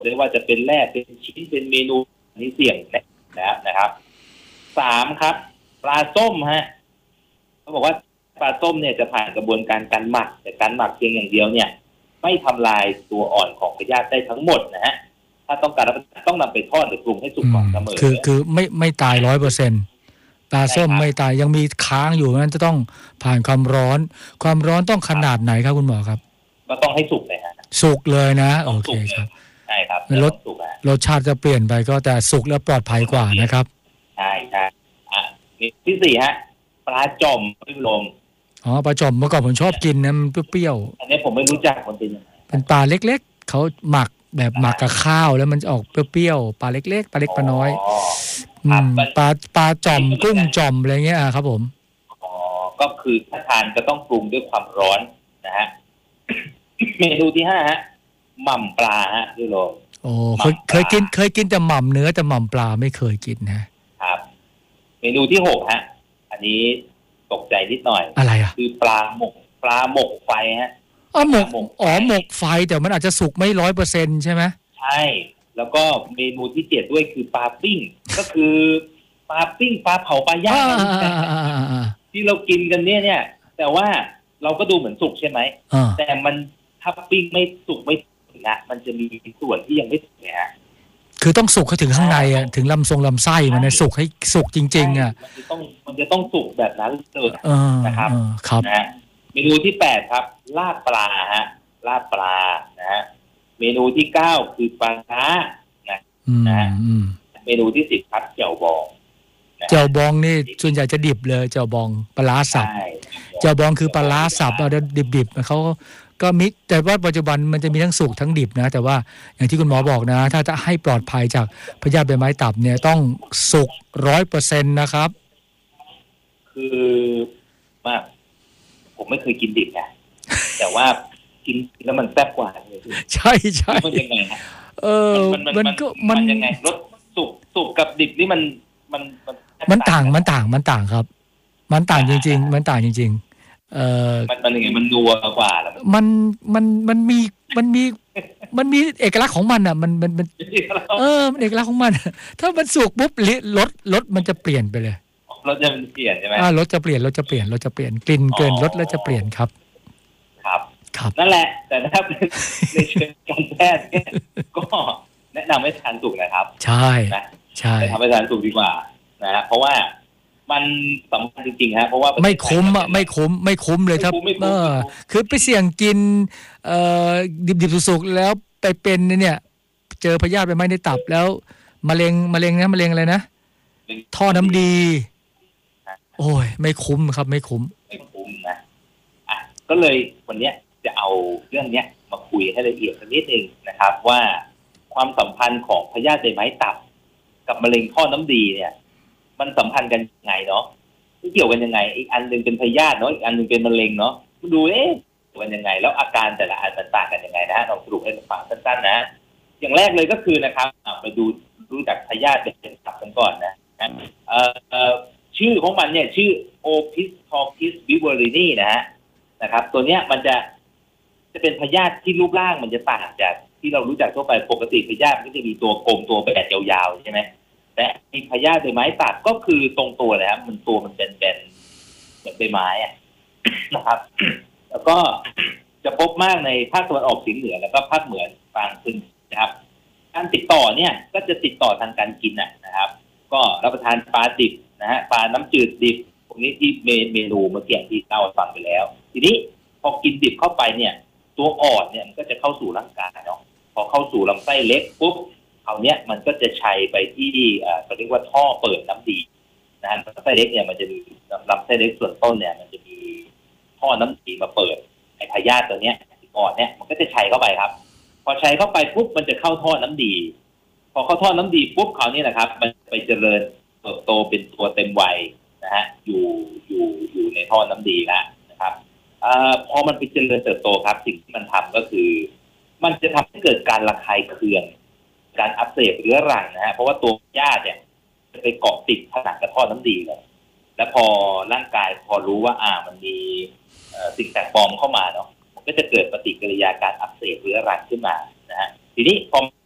ไม่ว่าจะเป็นแร่เป็นชิ้นเป็นเมนูนี้เสี่ยงนะครับ3ครับปลาส้มฮะเขาบอกว่าปลาส้มเนี่ยจะผ่านกระบวนการการหมักแต่การหมักเพียงอย่างเดียวเนี่ยไม่ทำลายตัวอ่อนของพยาธิได้ทั้งหมดนะฮะถ้าต้องการต้องนำไปทอดหรือปรุงให้สุกก่อนเสมอคือไม่ตาย 100%ปลาส้มไม่ตายยังมีค้างอยู่นั้นจะต้องผ่านความร้อนต้องขนาดไหนครับคุณหมอครับก็ต้องให้สุกเลยฮะสุกเลยนะโอเคครับใช่ครับรสชาติจะเปลี่ยนไปก็แต่สุกแล้วปลอดภัยกว่านะครับใช่ที่4ฮะปลาจ่อมพี่ลมปลาจ่อมเมื่อก่อนผมชอบกินนะมันเปรี้ยวอันนี้ผมไม่รู้จักมันเป็นยังไงเป็นปลาเล็กๆเขาหมักแบบหมักกับข้าวแล้วมันจะออกเปรี้ยวๆปลาเล็กๆปลาเล็กปลาน้อยปลาจ่อมกุ้งจ่อมอะไรเงี้ยครับผมก็คือถ้าทานก็ต้องปรุงด้วยความร้อนนะฮะเมนูที่5ฮะหม่ำปลาฮะพี่ลมเคยกินแต่หม่ำเนื้อแต่หม่ำปลาไม่เคยกินนะครับเมนูที่6ฮะอันนี้ตกใจนิดหน่อยอะไรอ่ะคือปลาหมกไฟฮะหมกไฟแต่มันอาจจะสุกไม่ 100% ใช่ไหมใช่แล้วก็เมนูที่7ด้วยคือปลาปิ้งก็คือปลาปิ้งปลาเผาปลาย่างที่เรากินกันเนี่ยแต่ว่าเราก็ดูเหมือนสุกใช่ไหมแต่มันถ้าปิ้งไม่สุกไม่ถึงมันจะมีส่วนที่ยังไม่สุกเนี่ยคือต้องสุกให้ถึงข้างในถึงลำไส้มันสุกให้สุกจริงๆมันจะต้องสุกแบบนั้นเลยนะครับนะเมนูที่8ครับลาบปลาฮะลาบปลานะฮะเมนูที่9คือปลาร้านะฮะเมนูที่10ครับแจ่วบองนี่ส่วนใหญ่จะดิบเลยแจ่วบองปลาร้าสับแจ่วบองคือปลาร้าสับเอาดิบๆเขาก็มิแต่ว่าปัจจุบันมันจะมีทั้งสุกทั้งดิบนะแต่ว่าอย่างที่คุณหมอบอกนะถ้าจะให้ปลอดภัยจากพยาธิใบไม้ตับเนี่ยต้องสุก 100% นะครับคือว่าผมไม่เคยกินดิบนะแต่ว่ากินแล้วมันแซ่บกว่าใช่มันยังไงฮะมันยังไงรสสุกกับดิบนี่มันต่างครับมันต่างจริงๆมันต่างจริงมันยังไงมันนัวกว่าแล้วมันมีเอกลักษณ์ของมันอ่ะมันเอกลักษณ์ของมันถ้ามันสุกปุ๊บรสมันจะเปลี่ยนไปเลยรสจะเปลี่ยนใช่ไหมรสจะเปลี่ยนกลิ่นเกินรสแล้วจะเปลี่ยนครับนั่นแหละแต่ถ้าเป็นในเชิงการแพทย์ก็แนะนำให้ทานสุกนะครับใช่ทำให้ทานสุกดีกว่านะฮะเพราะว่ามันสำคัญจริงๆฮะเพราะว่าไม่คุ้มเลยครับคือไปเสี่ยงกินดิบๆสุกๆแล้วไปเป็นเนี่ยเจอพยาธิใบไม้ในตับแล้วมะเร็งอะไรนะท่อน้ำดีโอ้ยไม่คุ้มครับไม่คุ้มนะก็เลยวันนี้จะเอาเรื่องนี้มาคุยให้ละเอียดสักนิดนึงนะครับว่าความสัมพันธ์ของพยาธิใบไม้ตับกับมะเร็งท่อน้ำดีเนี่ยมันสัมพันธ์กันยังไงเนาะเกี่ยวกันยังไงอีกอันนึงเป็นพยาธิเนาะอีกอันนึงเป็นมะเร็งเนาะดูกันยังไงแล้วอาการแต่ละอันต่างกันยังไงนะฮะเราสรุปให้ฟังสั้นๆนะอย่างแรกเลยก็คือนะครับไปรู้จักพยาธิเป็นตับกันก่อนนะชื่อของมันเนี่ยชื่อ Opisthotris viverrini นะครับตัวเนี้ยมันจะเป็นพยาธิที่รูปร่างมันจะต่างจากที่เรารู้จักทั่วไปปกติพยาธิมันจะมีตัวกลมตัวแบนยาวๆใช่ไหมแต่มีพยาธิใบไม้ตับก็คือตรงตัวเลยครับมันตัวมันเป็นเหมือนใบไม้นะครับแล้วก็จะพบมากในภาคตะวันออกเฉียงเหนือแล้วก็ภาคเหนือฟางขึ้นนะครับการติดต่อเนี่ยก็จะติดต่อทางการกินนะครับก็รับประทานปลาดิบนะฮะปลาน้ำจืดดิบพวกนี้ที่เมนูเมื่อกี้ที่เล่าฟังไปแล้วทีนี้พอกินดิบเข้าไปเนี่ยตัวอ่อนเนี่ยมันก็จะเข้าสู่ร่างกายเนาะพอเข้าสู่ลำไส้เล็กปุ๊บคราวนี้มันก็จะชัยไปที่เขาเรียกว่าท่อเปิดน้ำดีนะฮะลำไส้เล็กเนี่ยมันจะมีลำไส้เล็กส่วนต้นเนี่ยมันจะมีท่อน้ำดีมาเปิดไอ้พยาธิตัวเนี้ยอ่อนเนี่ยมันก็จะชัยเข้าไปครับพอชัยเข้าไปปุ๊บมันจะเข้าท่อน้ำดีพอเข้าท่อน้ำดีปุ๊บคราวนี้นะครับมันไปเจริญเติบโตเป็นตัวเต็มวัยนะฮะอยู่ในท่อน้ำดีแล้วนะครับพอมันไปเจริญเติบโตครับสิ่งที่มันทำก็คือมันจะทำให้เกิดการระคายเคืองการอักเสบเรื้อรังนะฮะเพราะว่าตัวญาติเนี่ยจะไปเกาะติดผนังกระท่อน้ำดีเลยและพอร่างกายพอรู้ว่ามันมีสิ่งแปลกปลอมเข้ามาเนาะมันก็จะเกิดปฏิกิริยาการอักเสบเรื้อรังขึ้นมานะฮะทีนี้พอ